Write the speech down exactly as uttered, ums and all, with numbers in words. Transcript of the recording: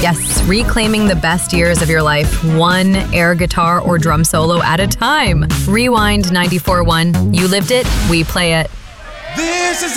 Yes, reclaiming the best years of your life, one air guitar or drum solo at a time. Rewind ninety-four point one. You lived it, we play it. This is